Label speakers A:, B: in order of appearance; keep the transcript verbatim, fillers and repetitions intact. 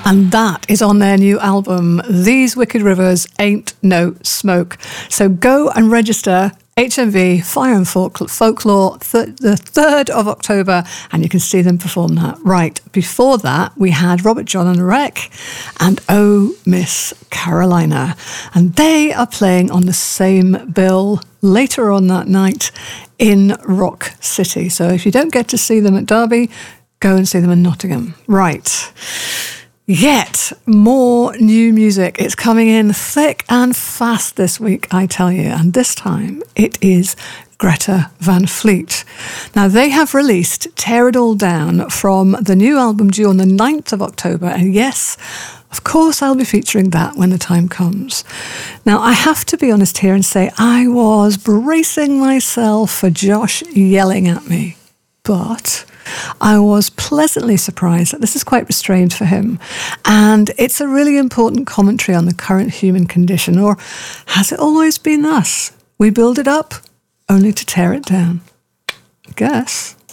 A: And that is on their new album, These Wicked Rivers Ain't No Smoke. So go and register H M V Fire and Folk- Folklore th- the third of October, and you can see them perform that. Right, before that we had Robert John and the Wreck and Oh Miss Carolina, and they are playing on the same bill later on that night in Rock City. So if you don't get to see them at Derby, go and see them in Nottingham. Right. Yet more new music. It's coming in thick and fast this week, I tell you. And this time it is Greta Van Fleet. Now, they have released Tear It All Down from the new album due on the ninth of October. And yes, of course, I'll be featuring that when the time comes. Now, I have to be honest here and say I was bracing myself for Josh yelling at me. But I was pleasantly surprised that this is quite restrained for him. And it's a really important commentary on the current human condition. Or has it always been thus? We build it up only to tear it down. I guess.